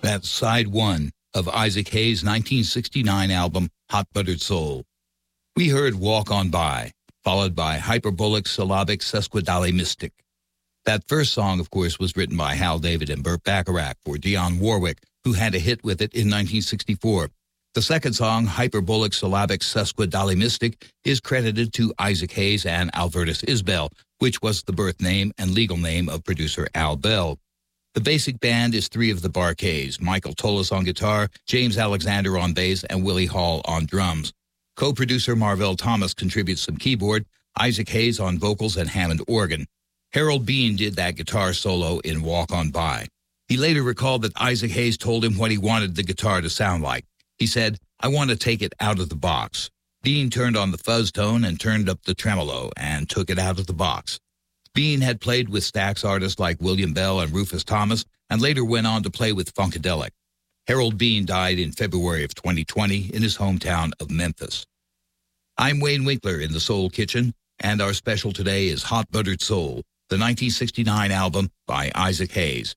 That's side one of Isaac Hayes' 1969 album, Hot Buttered Soul. We heard Walk On By, followed by Hyperbolic Syllabic Sesquidolly-Mystic. That first song, of course, was written by Hal David and Burt Bacharach for Dionne Warwick, who had a hit with it in 1964. The second song, Hyperbolic Syllabic Sesquidolly-Mystic, is credited to Isaac Hayes and Albertus Isbell, which was the birth name and legal name of producer Al Bell. The basic band is three of the Bar-Kays, Michael Tolis on guitar, James Alexander on bass, and Willie Hall on drums. Co-producer Marvell Thomas contributes some keyboard, Isaac Hayes on vocals and Hammond organ. Harold Bean did that guitar solo in Walk On By. He later recalled that Isaac Hayes told him what he wanted the guitar to sound like. He said, "I want to take it out of the box." Bean turned on the fuzz tone and turned up the tremolo and took it out of the box. Bean had played with Stax artists like William Bell and Rufus Thomas, and later went on to play with Funkadelic. Harold Bean died in February of 2020 in his hometown of Memphis. I'm Wayne Winkler in the Soul Kitchen, and our special today is Hot Buttered Soul, the 1969 album by Isaac Hayes.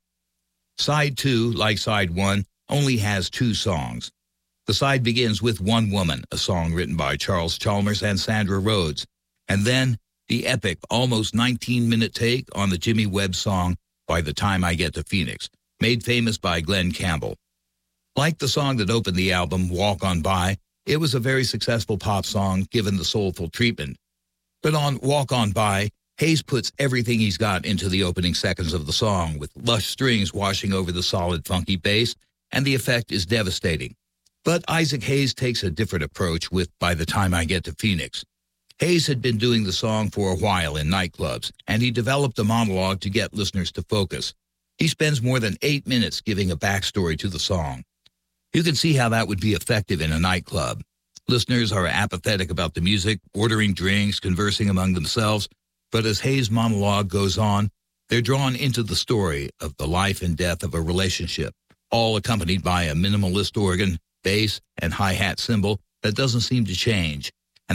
Side 2, like Side 1, only has 2 songs. The side begins with One Woman, a song written by Charles Chalmers and Sandra Rhodes, and then the epic, almost 19-minute take on the Jimmy Webb song, By the Time I Get to Phoenix, made famous by Glenn Campbell. Like the song that opened the album, Walk On By, it was a very successful pop song given the soulful treatment. But on Walk On By, Hayes puts everything he's got into the opening seconds of the song, with lush strings washing over the solid, funky bass, and the effect is devastating. But Isaac Hayes takes a different approach with By the Time I Get to Phoenix. Hayes had been doing the song for a while in nightclubs, and he developed a monologue to get listeners to focus. He spends more than 8 minutes giving a backstory to the song. You can see how that would be effective in a nightclub. Listeners are apathetic about the music, ordering drinks, conversing among themselves, but as Hayes' monologue goes on, they're drawn into the story of the life and death of a relationship, all accompanied by a minimalist organ, bass, and hi-hat cymbal that doesn't seem to change.